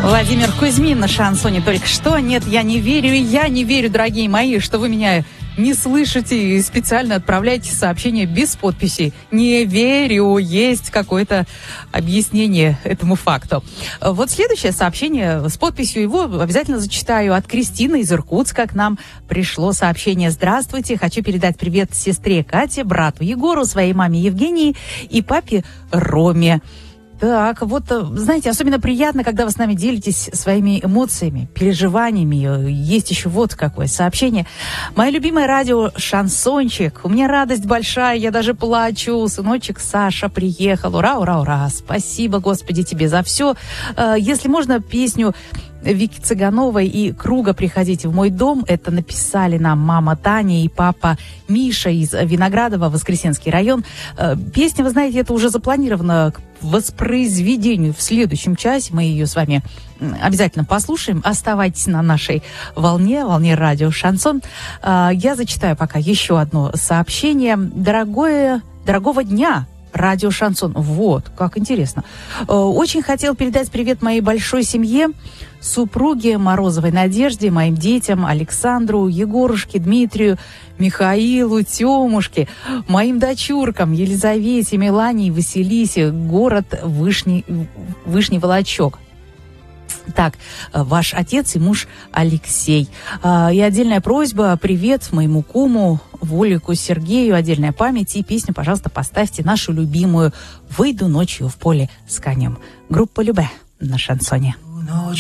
Владимир Кузьмин на шансоне только что. Нет, я не верю, дорогие мои, что вы меня не слышите и специально отправляете сообщения без подписи. Не верю, есть какое-то объяснение этому факту. Вот следующее сообщение с подписью, его обязательно зачитаю, от Кристины из Иркутска. К нам пришло сообщение. Здравствуйте, хочу передать привет сестре Кате, брату Егору, своей маме Евгении и папе Роме. Так, вот, знаете, особенно приятно, когда вы с нами делитесь своими эмоциями, переживаниями. Есть еще вот какое сообщение. Мое любимое радио «Шансончик». У меня радость большая, я даже плачу. Сыночек Саша приехал. Ура, ура, ура. Спасибо, Господи, тебе за все. Если можно, песню Вики Цыгановой и Круга «Приходите в мой дом». Это написали нам мама Таня и папа Миша из Виноградова, Воскресенский район. Песня, вы знаете, это уже запланировано к воспроизведению в следующем часе. Мы ее с вами обязательно послушаем. Оставайтесь на нашей волне радио «Шансон». Я зачитаю пока еще одно сообщение. Дорогого дня! Радио «Шансон». Вот, как интересно. Очень хотел передать привет моей большой семье, супруге Морозовой Надежде, моим детям Александру, Егорушке, Дмитрию, Михаилу, Тёмушке, моим дочуркам Елизавете, Милане и Василисе, город Вышний Волочок. Так, ваш отец и муж Алексей. И отдельная просьба, привет моему куму Волику Сергею, отдельная память и песню, пожалуйста, поставьте нашу любимую «Выйду ночью в поле с конем». Группа «Любэ» на шансоне. Ночь